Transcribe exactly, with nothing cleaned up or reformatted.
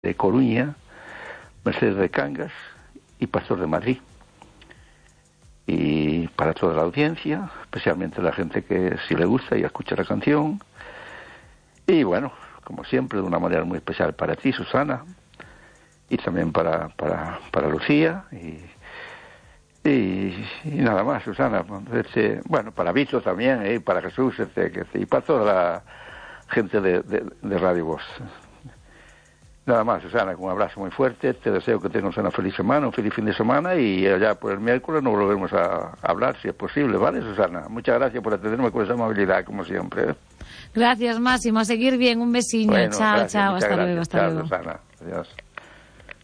de Coruña, Mercedes de Cangas y Pastor de Madrid. Y para toda la audiencia, especialmente la gente que sí le gusta y escucha la canción. Y bueno, como siempre, de una manera muy especial para ti, Susana, y también para, para, para Lucía, y, y, y nada más, Susana. Este, bueno, para Vito también, y para Jesús, este, que, y para toda la gente de, de, de Radio Voz. Nada más, Susana, un abrazo muy fuerte. Te deseo que tengas una feliz semana, un feliz fin de semana, y allá por el miércoles nos volvemos a hablar, si es posible, ¿vale, Susana? Muchas gracias por atenderme con esa amabilidad, como siempre. Gracias, Máximo. A seguir bien. Un besiño. Bueno, chao, gracias, chao. Hasta gracias. luego, hasta Chao, luego. Susana. Adiós.